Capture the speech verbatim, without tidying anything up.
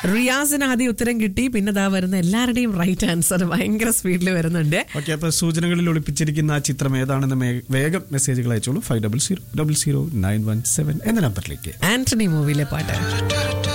റിയാസിന് ആദ്യം ഉത്തരം കിട്ടി, പിന്നെ ദാ വരുന്ന എല്ലാവരുടെയും റൈറ്റ് ആൻസർ ഭയങ്കര സ്പീഡിൽ വരുന്നുണ്ട്. ഓക്കെ, അപ്പൊ സൂചനകളിൽ ഒളിപ്പിച്ചിരിക്കുന്ന ആ ചിത്രം ഏതാണെന്ന് വേഗം മെസ്സേജുകൾ അയച്ചോളൂ. Five double zero double zero nine one seven എന്ന നമ്പറിലേക്ക്. ആന്റണി മൂവിയിലെ പാട്ട്.